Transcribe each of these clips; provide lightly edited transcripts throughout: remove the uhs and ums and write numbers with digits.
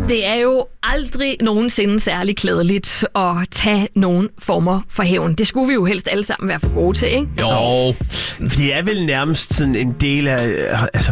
Det er jo aldrig nogensinde særlig klædeligt at tage nogen former for hævn. Det skulle vi jo helst alle sammen være for gode til, ikke? Jo. Det er vel nærmest sådan en del af... Altså,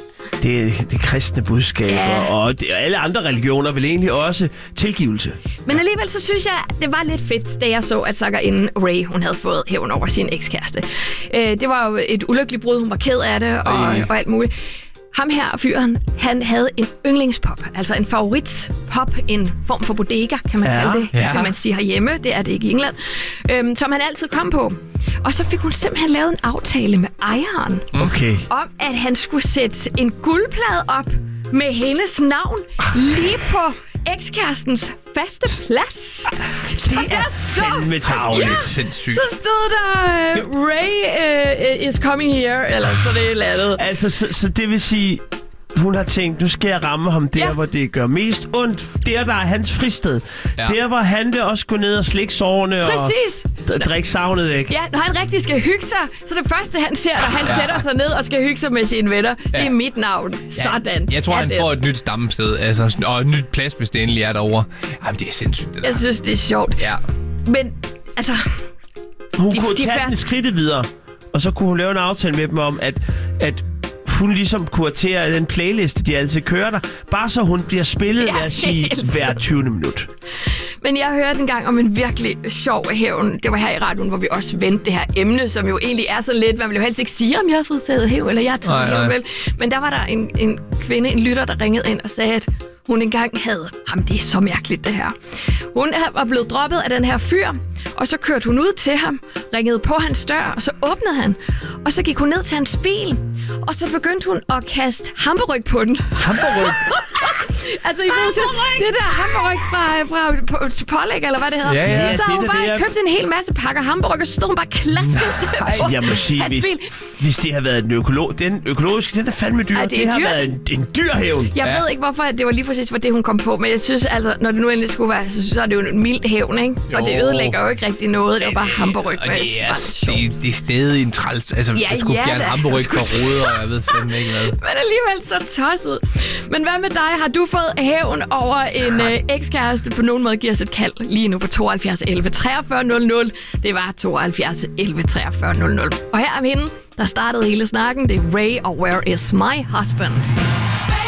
det kristne budskab, og alle andre religioner vil egentlig også tilgivelse. Men alligevel så synes jeg, det var lidt fedt, da jeg så, at sangerinden Ray, hun havde fået hævn over sin ekskæreste. Det var jo et ulykkeligt brud, hun var ked af det, og alt muligt. Ham her, fyren, han havde en yndlingspop, altså en favoritpop, en form for bodega, kan man kalde det. Kan man sige herhjemme, det er det ikke i England, som han altid kom på. Og så fik hun simpelthen lavet en aftale med ejeren om, at han skulle sætte en guldplade op med hendes navn lige på ekskærestens faste plads. Det er fandme tarveligt. Det er sindssygt. Så stod der, Ray is coming here, eller så det ladet. Altså, så det vil sige, hun har tænkt, nu skal jeg ramme ham der, hvor det gør mest ondt. Der er hans fristed. Ja. Der, hvor han vil også gå ned og slikke sårene og drikke savnet væk. Ja, når han rigtig skal hygge sig, så det første, han ser, når han sætter sig ned og skal hygge sig med sine venner, det er mit navn. Sådan. Jeg tror, han får et nyt stammested, altså, og et nyt plads, hvis det endelig er derovre. Jamen, det er sindssygt, det der. Jeg synes, det er sjovt. Ja. Men, altså... Hun kunne tage den skridtet videre, og så kunne hun lave en aftale med dem om, at hun ligesom kuraterer den playliste, de altid kører der, bare så hun bliver spillet, lad os sige, hver 20. minut. Men jeg hørte engang om en virkelig sjov hævn. Det var her i radioen, hvor vi også vendte det her emne, som jo egentlig er så lidt. Man vil jo helst ikke sige, om jeg har fået taget hævn, eller jeg har taget hævn, vel. Men der var der en kvinde, en lytter, der ringede ind og sagde, at hun engang havde... Jamen, det er så mærkeligt, det her. Hun var blevet droppet af den her fyr, og så kørte hun ud til ham, ringede på hans dør, og så åbnede han. Og så gik hun ned til hans bil, og så begyndte hun at kaste hamburryg på den. Hamburryg? Altså, det der hamburryg fra pålæg, eller hvad det hedder. Ja, så har hun bare købt en hel masse pakker hamburger, og så stod hun bare klasket på jeg må sige, hvis det har været den økologiske, den er fandme dyr. Det har været en dyr hævn. Jeg ved ikke, hvorfor det var lige præcis det, hun kom på, men jeg synes altså, når det nu endelig skulle være, så er det jo en mild hævn, ikke? Jo. Og det ødelægger jo ikke rigtig noget, det var bare hamburryg. Og det er stadig en træls, altså man skulle fjerne hamburg fra ruder, og jeg ved fandme ikke hvad. Men alligevel så tosset. Men hvad med dig? Har du fået hævn over en ekskæreste på nogen måde? Giver os et kald lige nu på 72 11 43 00. Det var 72 11 43 00. Og her er hende, der startede hele snakken. Det er Ray og Where Is My Husband?